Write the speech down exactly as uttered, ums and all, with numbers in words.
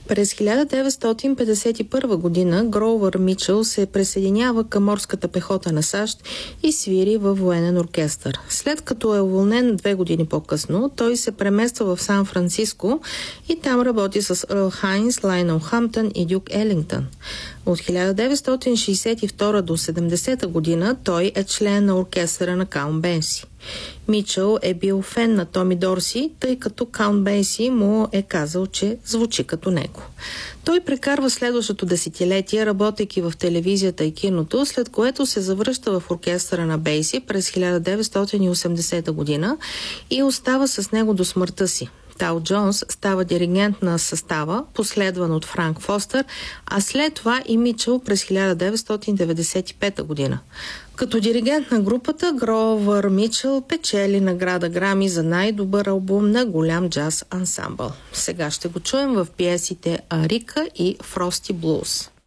През хиляда деветстотин петдесет и първа година Гроувър Мичъл се присъединява към морската пехота на САЩ и свири във военен оркестър. След като е уволнен две години по-късно, той се премества в Сан-Франциско и там работи с Ерл Хайнс, Лайнел Хамптън и Дюк Елингтън. От хиляда деветстотин шейсет и втора до седемдесета година той е член на оркестъра на Каунт Бейси. Мичъл е бил фен на Томи Дорси, тъй като Каунт Бейси му е казал, че звучи като него. Той прекарва следващото десетилетие, работейки в телевизията и киното, след което се завръща в оркестъра на Бейси през хиляда деветстотин и осемдесета година и остава с него до смъртта си. Тал Джонс става диригент на състава, последван от Франк Фостър, а след това и Мичъл през хиляда деветстотин деветдесет и пета година. Като диригент на групата, Гроувър Мичъл печели награда Грами за най-добър албум на голям джаз ансамбъл. Сега ще го чуем в пиесите Арика и Фрости Блуз.